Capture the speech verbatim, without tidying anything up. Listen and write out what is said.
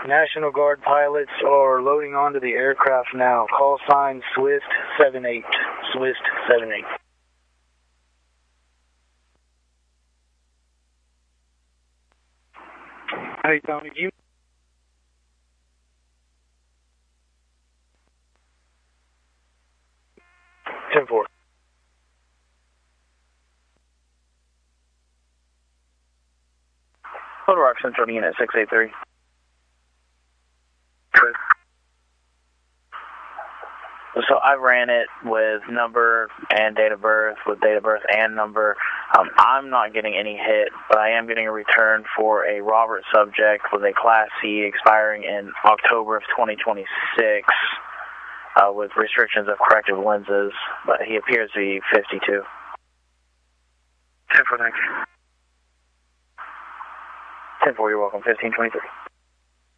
National Guard pilots are loading onto the aircraft now. Call sign Swift seven eight. Swift seven eight. Hey, Tony, you... ten four. Little Rock Central Unit six eight three. Good. So I ran it with number and date of birth, with date of birth and number. Um, I'm not getting any hit, but I am getting a return for a Robert subject with a Class C expiring in October of twenty twenty-six uh, with restrictions of corrective lenses, but he appears to be fifty-two. ten four, thank you. ten four, you're welcome. fifteen twenty-three.